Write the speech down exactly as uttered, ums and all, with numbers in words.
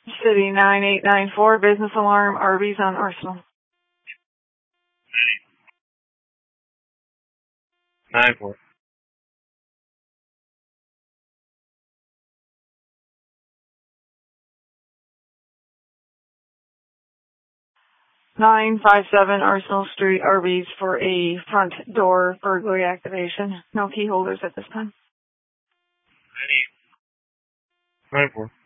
City nine eight nine four, business alarm, Arby's on Arsenal. nine four. nine five seven Arsenal Street, Arby's, for a front door burglary activation. No key holders at this time. nine four.